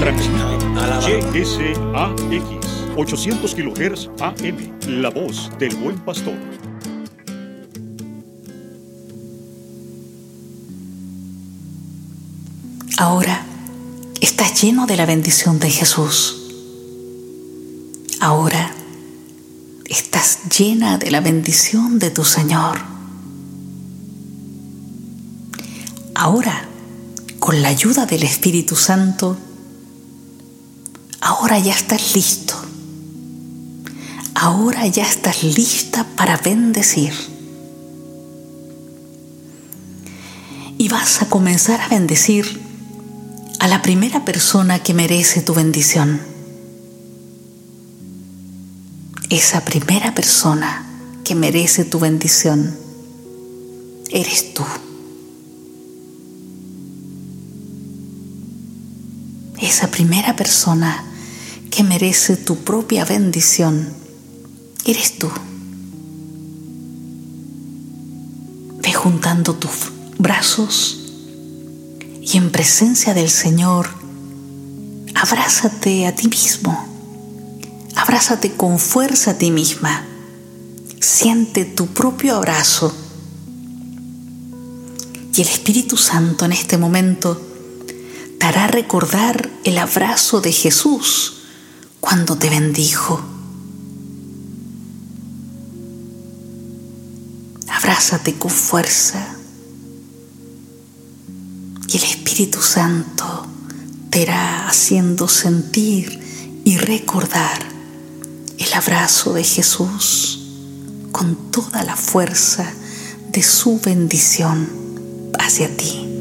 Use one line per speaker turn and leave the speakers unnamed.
Transmite
Alabado.
GSAX 800 kHz AM, la voz del buen pastor.
Ahora estás lleno de la bendición de Jesús. Ahora estás llena de la bendición de tu Señor. Ahora, con la ayuda del Espíritu Santo, ahora ya estás listo. Ahora ya estás lista para bendecir. Y vas a comenzar a bendecir a la primera persona que merece tu bendición. Esa primera persona que merece tu bendición eres tú. Esa primera persona que merece tu propia bendición eres tú. Ve juntando tus brazos y en presencia del Señor, abrázate a ti mismo. Abrázate con fuerza a ti misma. Siente tu propio abrazo. Y el Espíritu Santo en este momento te hará recordar el abrazo de Jesús cuando te bendijo. Abrázate con fuerza. Y el Espíritu Santo te irá haciendo sentir y recordar el abrazo de Jesús con toda la fuerza de su bendición hacia ti.